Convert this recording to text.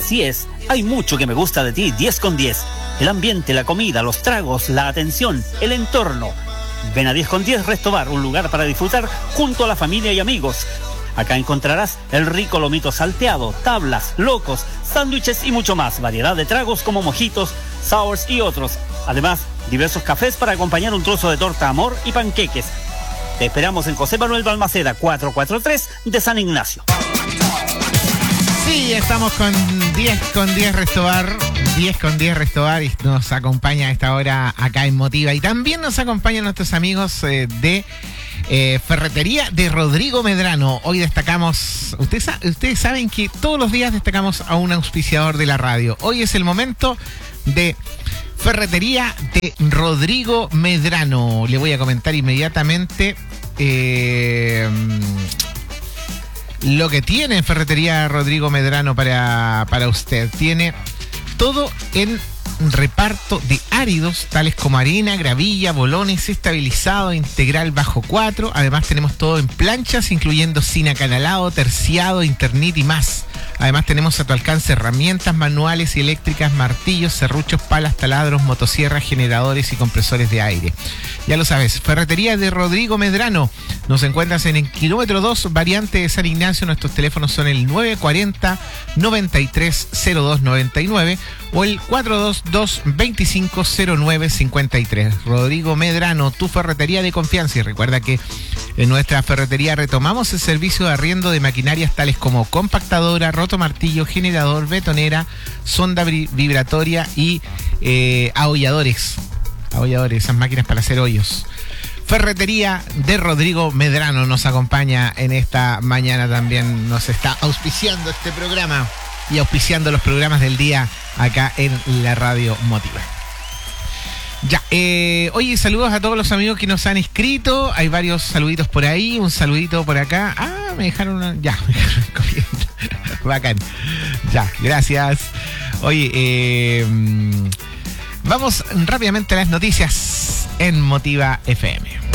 Así es, hay mucho que me gusta de ti, 10 con 10. El ambiente, la comida, los tragos, la atención, el entorno. Ven a 10 con 10 Resto Bar, un lugar para disfrutar junto a la familia y amigos. Acá encontrarás el rico lomito salteado, tablas, locos, sándwiches y mucho más. Variedad de tragos como mojitos, sours y otros. Además, diversos cafés para acompañar un trozo de torta amor y panqueques. Te esperamos en José Manuel Balmaceda, 443 de San Ignacio. Sí, estamos con 10 con 10 Resto Bar. 10 con 10 Resto Bar y nos acompaña a esta hora acá en Motiva. Y también nos acompañan nuestros amigos de Ferretería de Rodrigo Medrano. Hoy destacamos, ustedes saben que todos los días destacamos a un auspiciador de la radio. Hoy es el momento de Ferretería de Rodrigo Medrano. Le voy a comentar inmediatamente lo que tiene Ferretería Rodrigo Medrano para usted. Tiene todo en reparto de áridos, tales como arena, gravilla, bolones, estabilizado, integral bajo 4. Además tenemos todo en planchas, incluyendo zinc acanalado, terciado, Internit y más. Además tenemos a tu alcance herramientas manuales y eléctricas, martillos, serruchos, palas, taladros, motosierras, generadores y compresores de aire. Ya lo sabes, Ferretería de Rodrigo Medrano. Nos encuentras en el kilómetro 2, variante de San Ignacio. Nuestros teléfonos son el 940-930299 o el 422-250953. Rodrigo Medrano, tu ferretería de confianza. Y recuerda que en nuestra ferretería retomamos el servicio de arriendo de maquinarias tales como compactadora, rotomartillo, generador, betonera, sonda vibratoria y aholladores. Esas máquinas para hacer hoyos. Ferretería de Rodrigo Medrano nos acompaña en esta mañana también. Nos está auspiciando este programa y auspiciando los programas del día acá en la Radio Motiva. Ya, oye, saludos a todos los amigos que nos han escrito. Hay varios saluditos por ahí, un saludito por acá. Me dejaron comiendo. Bacán. Ya, gracias. Oye, vamos rápidamente a las noticias en Motiva FM.